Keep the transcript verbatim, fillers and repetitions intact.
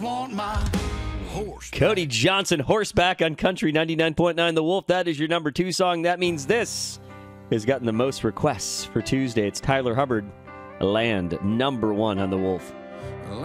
want my horse. Cody Johnson, Horseback on Country ninety-nine point nine The Wolf. That is your number two song. That means this has gotten the most requests for Tuesday. It's Tyler Hubbard, Land, number one on The Wolf.